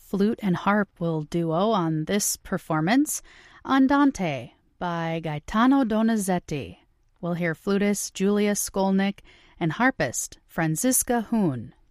Flute and harp will duo on this performance, Andante by Gaetano Donizetti. We'll hear flutist Julia Skolnick and harpist Franziska Huhn.